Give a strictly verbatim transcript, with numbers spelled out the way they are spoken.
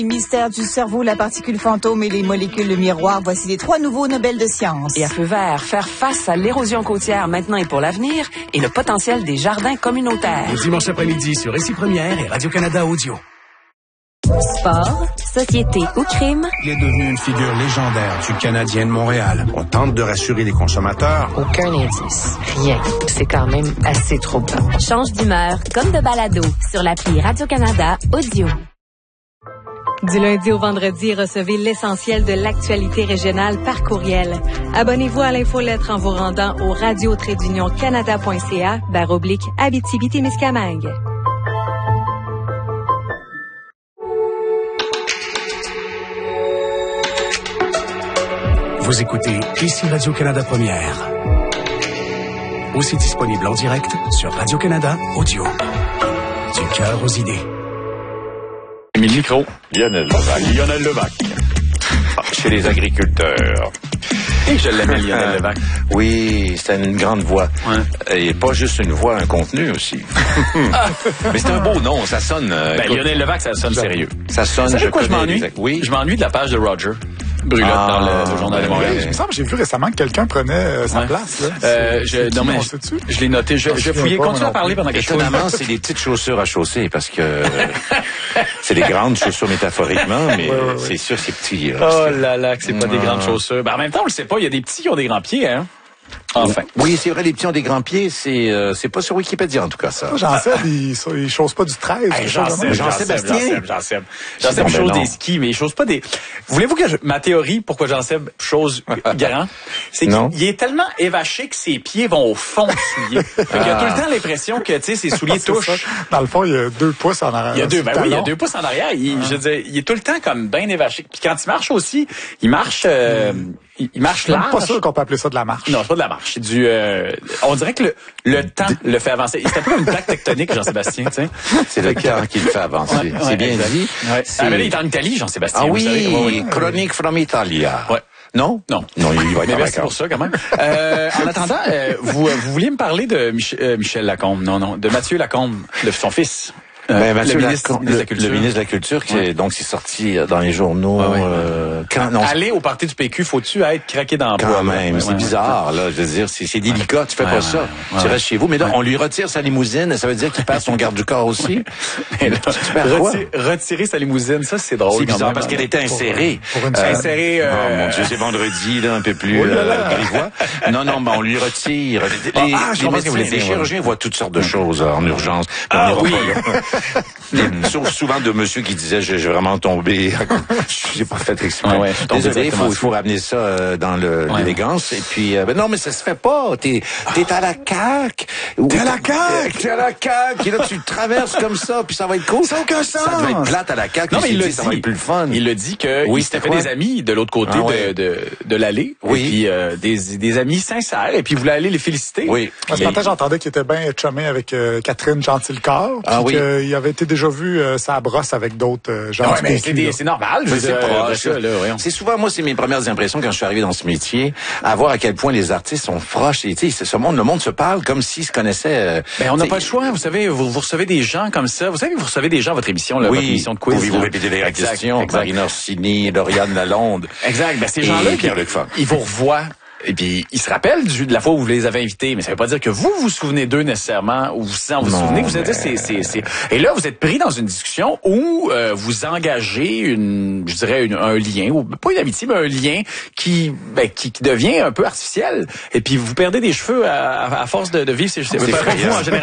Mystère du cerveau, la particule fantôme et les molécules miroirs. Voici les trois nouveaux Nobel de sciences. Et à feu vert, faire face à l'érosion côtière maintenant et pour l'avenir et le potentiel des jardins communautaires. Le dimanche après-midi sur Récit Première et Radio-Canada Audio. Sport, société ou crime. Il est devenu une figure légendaire du Canadien de Montréal. On tente de rassurer les consommateurs. Aucun indice. Rien. C'est quand même assez troublant. Change d'humeur comme de balado sur l'appli Radio-Canada Audio. Du lundi au vendredi, recevez l'essentiel de l'actualité régionale par courriel. Abonnez-vous à l'infolettre en vous rendant au radio trait d'union canada point c a barre oblique Abitibi-Témiscamingue. Vous écoutez ici Radio-Canada Première. Aussi disponible en direct sur Radio-Canada Audio. Du cœur aux idées. Émile Micro. Lionel Levac. Lionel Levac. Ah, chez les agriculteurs. Et je l'aimais, Lionel Levac. Oui, c'était une grande voix. Ouais. Et pas juste une voix, un contenu aussi. Mais c'est un beau nom, ça sonne... Euh, ben, écoute, Lionel Levac, ça sonne sérieux. Ça sonne... Ça je quoi, je m'ennuie? Oui. Je m'ennuie de la page de Roger Brulotte ah, dans le, le Journal de Montréal. Il me semble que j'ai vu récemment que quelqu'un prenait euh, sa ouais. place. Là. Euh, je, non, mais je, je l'ai noté. Je, je fouillais, continue à parler pendant quelque chose. Étonnamment, c'est des petites chaussures à chausser parce que c'est des grandes chaussures métaphoriquement, mais ouais, ouais, c'est ouais. sûr c'est petit. Là, oh là là, que c'est pas ah. des grandes chaussures. Ben, en même temps, on le sait pas, il y a des petits qui ont des grands pieds, hein. Enfin. Oui, c'est vrai, les petits ont des grands pieds, c'est euh, c'est pas sur Wikipédia en tout cas ça. Jean-Seb, il, il chausse pas du treize. Hey, Jean-Seb, Jean-Sébastien. Jean-Seb, Jean-Seb. Jean-Seb chausse des skis, mais il chausse pas des... Voulez-vous que je... ma théorie pourquoi Jean-Seb chausse grand, c'est qu'il est tellement évaché que ses pieds vont au fond du soulier. Fait qu'il a tout le temps l'impression que, tu sais, ses souliers touchent. Dans le fond, il y a deux pouces en arrière. Il y a deux, ben oui, il y a deux pouces en arrière. Il, ah. je veux dire, il est tout le temps comme bien évaché. Puis quand il marche aussi, il marche... Euh, mm. Il marche large. Je suis pas sûr qu'on peut appeler ça de la marche. Non, c'est pas de la marche. C'est du. Euh, on dirait que le, le temps le fait avancer. C'est un peu comme une plaque tectonique, Jean-Sébastien. Tu sais. C'est le temps qui le fait avancer. Ouais, c'est ouais, bien exact. dit. Ouais. Ah, mais là, il est en Italie, Jean-Sébastien. Ah oui, oui, oui. Chronique from Italia. Ouais. Non? Non. Non, il va être mais en merci vacances. pour ça, quand même. Euh, en attendant, euh, vous, vous vouliez me parler de Mich- euh, Michel Lacombe. Non, non, de Mathieu Lacombe, de son fils. Ben, Mathieu le, ministre, Lacombe, ministre de la Culture. le ministre de la Culture, qui ouais. est, donc, c'est sorti dans les journaux. Ouais, ouais. Euh, quand, non, aller au parti du P Q, faut-tu être craqué dans le Quand bois, même, ouais, c'est ouais, bizarre, ouais. là. Je veux dire, c'est, c'est délicat, tu fais ouais, pas ouais, ça. ouais, tu ouais. restes chez vous, mais là, ouais. on lui retire sa limousine, ça veut dire qu'il perd son garde du corps aussi. Ouais. Là, retirer, retirer sa limousine, ça, c'est drôle. C'est bizarre, même, parce qu'elle était insérée. Pour, pour une euh, insérée, euh... Oh mon Dieu, c'est vendredi, là, un peu plus, euh, grivois. Non, non, ben, on lui retire. Les, oh, ah, les, médecins, les chirurgiens voient toutes sortes de choses en urgence. Ah oui! Sauf souvent de monsieur qui disait j'ai vraiment tombé, j'ai pas fait exprès. Ah ouais, Désolé, il faut, il faut ramener ça euh, dans le, ouais, l'élégance. Ouais. Et puis, euh, ben non, mais ça se fait pas. T'es, t'es à la C A Q. T'es à la C A Q. T'es à la C A Q. Et là, tu traverses comme ça, puis ça va être cool. Ça n'a aucun sens. Ça devait être plate à la C A Q. Non, mais il le dit. Ça va être plus le fun. Il le dit que oui, il s'était fait des amis de l'autre côté ah, ouais. de, de, de l'allée. Oui. Et puis, euh, des, des amis sincères. Et puis, il voulait aller les féliciter. Oui. Ce matin, j'entendais qu'il était bien chumé avec euh, Catherine Gentilcorps. Ah oui. qu'il avait été déjà vu euh, sa brosse avec d'autres euh, gens. Ouais, mais c'est, des, c'est normal. Je veux dire, proche, ça, là, c'est souvent, moi, c'est mes premières impressions quand je suis arrivé dans ce métier, à voir à quel point les artistes sont proches. Et, tu sais, ce monde, le monde se parle comme s'ils se connaissaient. Euh, ben, on n'a pas le choix. Vous savez, vous, vous recevez des gens comme ça. Vous savez, vous recevez des gens à votre émission, là, oui, votre émission de quiz. Oui, vous répétez les exact, questions. exact. Marina Orsini, Lauriane Lalonde. Exact. Ben, ces gens-là, Pierre-Luc Funk. Ils vous revoient. Et puis, ils se rappellent du, de la fois où vous les avez invités, mais ça veut pas dire que vous vous souvenez d'eux nécessairement, ou vous vous non, souvenez, vous mais... êtes c'est, c'est, c'est... Et là, vous êtes pris dans une discussion où euh, vous engagez une, je dirais, une, un lien, ou pas une amitié, mais un lien qui, ben, qui, qui devient un peu artificiel. Et puis, vous perdez des cheveux à, à force de, de vivre ces... C'est pas vous, en général.